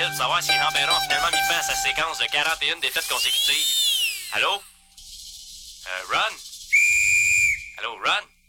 de savoir si Ramperon a finalement mis fin à sa séquence de 41 défaites consécutives. Allô? Ron? Allô, Ron?